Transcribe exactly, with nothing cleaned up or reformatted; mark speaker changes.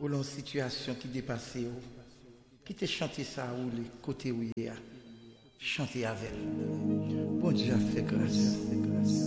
Speaker 1: ou l'on situation qui dépasse, qui te chanter ça ou les côtés où il y a, chanter avec. Bon Dieu a fait grâce.